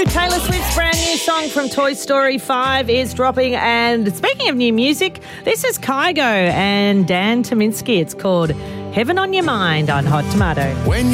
Taylor Swift's brand new song from Toy Story 5 is dropping. And speaking of new music, this is Kygo and Dan Tominski. It's called Heaven on Your Mind on Hot Tomato. When you